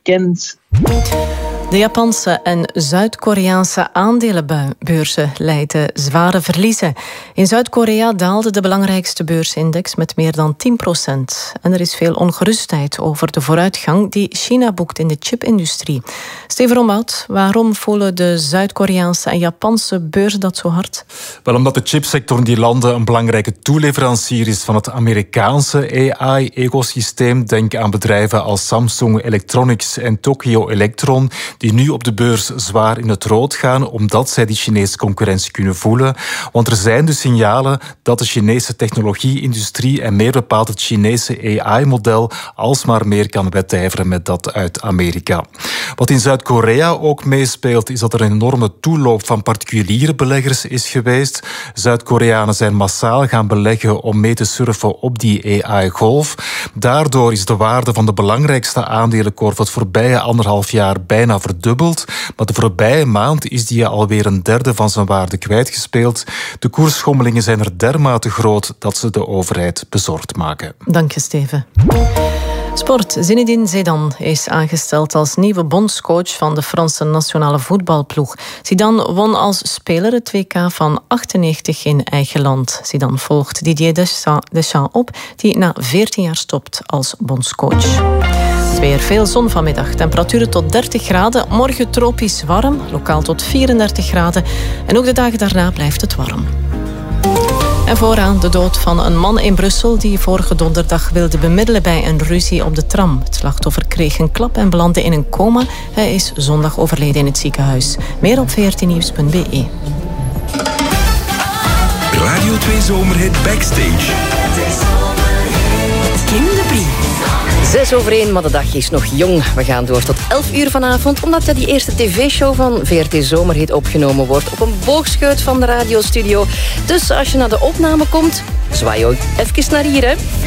kent. De Japanse en Zuid-Koreaanse aandelenbeurzen leiden zware verliezen. In Zuid-Korea daalde de belangrijkste beursindex met meer dan 10%. En er is veel ongerustheid over de vooruitgang die China boekt in de chipindustrie. Steven Romhout, waarom voelen de Zuid-Koreaanse en Japanse beurzen dat zo hard? Wel, omdat de chipsector in die landen een belangrijke toeleverancier is van het Amerikaanse AI-ecosysteem. Denk aan bedrijven als Samsung Electronics en Tokyo Electron, die nu op de beurs zwaar in het rood gaan, omdat zij die Chinese concurrentie kunnen voelen. Want er zijn dus signalen dat de Chinese technologie-industrie en meer bepaald het Chinese AI-model alsmaar meer kan wedijveren met dat uit Amerika. Wat in Zuid-Korea ook meespeelt, is dat er een enorme toeloop van particuliere beleggers is geweest. Zuid-Koreanen zijn massaal gaan beleggen om mee te surfen op die AI-golf. Daardoor is de waarde van de belangrijkste aandelenkorf het voorbije 1,5 jaar bijna verdubbeld. Maar de voorbije maand is die alweer een derde van zijn waarde kwijtgespeeld. De koersschommelingen zijn er dermate groot dat ze de overheid bezorgd maken. Dank je, Steven. Sport. Zinedine Zidane is aangesteld als nieuwe bondscoach van de Franse nationale voetbalploeg. Zidane won als speler het WK van 98 in eigen land. Zidane volgt Didier Deschamps op, die na 14 jaar stopt als bondscoach. Het weer, veel zon vanmiddag. Temperaturen tot 30 graden. Morgen tropisch warm, lokaal tot 34 graden. En ook de dagen daarna blijft het warm. En vooraan de dood van een man in Brussel die vorige donderdag wilde bemiddelen bij een ruzie op de tram. Het slachtoffer kreeg een klap en belandde in een coma. Hij is zondag overleden in het ziekenhuis. Meer op vrtnieuws.be. Radio 2 Zomerhit Backstage. Kim de Brie. 6:06, maar de dag is nog jong. We gaan door tot 11 uur vanavond, omdat die eerste tv-show van VRT Zomerhit opgenomen wordt op een boogscheut van de radiostudio. Dus als je naar de opname komt, zwaai ook even naar hier, hè.